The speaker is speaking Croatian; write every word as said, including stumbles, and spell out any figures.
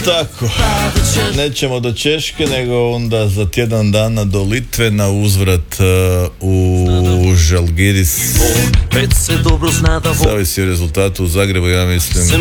tako, nećemo do Češke, nego onda za tjedan dana do Litve na uzvrat uh, u Žalgiris. Zavisi o rezultatu u Zagrebu, ja mislim